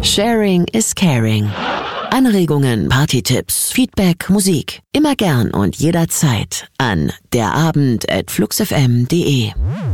Sharing is caring. Anregungen, Partytipps, Feedback, Musik. Immer gern und jederzeit an derabend@fluxfm.de.